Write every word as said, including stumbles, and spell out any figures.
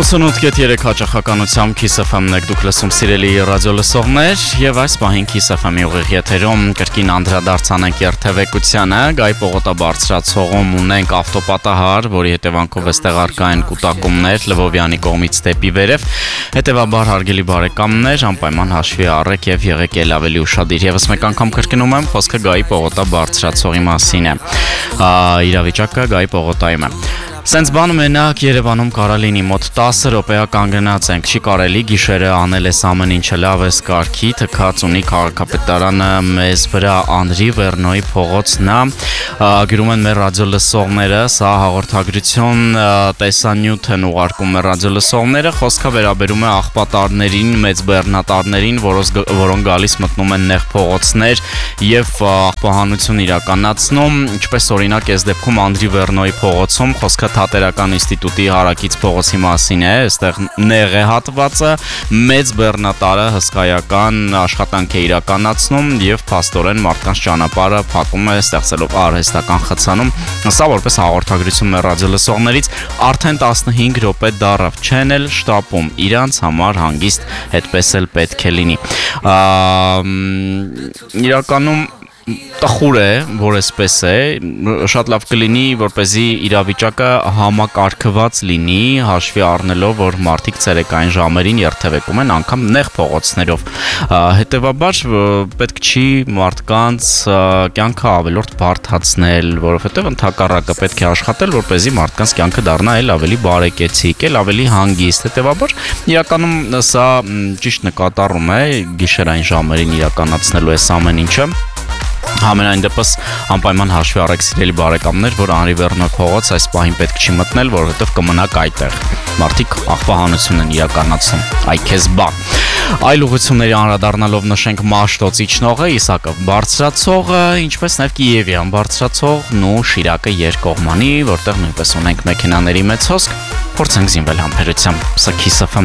ութանոթ կետ երեք հաճախականությամբ Kiss F M-ն եք դուք լսում սիրելի ռադիո լսողներ եւ այս պահին Kiss F M-ի ուղիղ եթերում կրկին անդրադարձանենք երթևեկությանը Գայ պողոտա բարձրացողում ունենք ավտոպատահար, որի հետևանքով այստեղ առկա են կուտակումներ Լվովյանի կողմից դեպի վերև հետեւաբար հարգելի բարեկամներ անպայման հաշվի առեք եւ եղեք ել ավելի ուշադիր եւս մեկ անգամ կրկնում եմ խոսքը Գայ պողոտա բարձրացողի մասին է իրավիճակը Գայ պողոտայում է Սենց բան մենակ Երևանում կարա լինի մոտ տասը րոպեա կանգնած ենք, չի կարելի գիշերը անել էս ամեն ինչը լավ էս կարգի, թքած ունի քաղաքապետարանը մեզ վրա Անդրի Վերնոյի փողոցն է, գրում են մեր ռադիո լսողները, սա հաղորդագրություն տեսանյութ են ուղարկում մեր ռադիո լսողները, խոսքը վերաբերում է աղբատարներին, մեծ բեռնատարներին, որոնք գալիս մտնում են նեղ փողոցներ եւ աղբահանություն իրականացնում, ինչպես օրինակ այս դեպքում Անդրի Վերնոյի փողոցում խոսքը Թատերական ինստիտուտի հարակից փողոցի մասին է, այստեղ նեղ է հատվածը, մեծ բեռնատարը հսկայական աշխատանք է իրականացնում եւ փաստորեն մարդկանց ճանապարհը փակում է, ստեղծելով արհեստական խցանում։ Սա որպես հաղորդագրություն մեր ռադիո լսողներից արդեն տասնհինգ րոպե դարավ չեն էլ շտապում, իրանց համար հանգիստ այդպես էլ պետք է լինի։ Իրականում տխուր է, որ այսպես է, շատ լավ կլինի, որպեսզի իրավիճակը համակարգված լինի, հաշվի առնելով, որ մարդիկ ցերեկային ժամերին երթևեկում են անգամ նեղ փողոցներով։ Հետևաբար պետք չի մարդկանց կյանքը ավելորդ բարդացնել, որովհետև ընդհակառակը պետք է աշխատել, որպեսզի մարդկանց կյանքը դառնա էլ ավելի բարեկեցիկ, էլ ավելի հանգիստ։ Հետևաբար իրականում սա ճիշտ նկատառում է գիշերային ժամերին իրականացնելու այս ամեն ինչը։ Համենայն դեպս անպայման հաշվի առեք սիրելի բարեկամներ, որ Անդրի Վերնոյի փողոց այս պահին պետք չի մտնել, որովհետև կմնաք այդտեղ։ Մարդիկ աղբահանություն են իրականացնում։ Այ քեզ բա։ Այլ ուղղությունների անդրադառնալով նշենք Մաշտոցի ճնողը, Իսակով բարձրացողը, ինչպես նաև Կիևյան բարձրացողն ու Շիրակը երկկողմանի, որտեղ նույնպես ունենք մեքենաների մեծ հոսք, փորձենք զինվել համբերությամբ։ Սա Kiss F M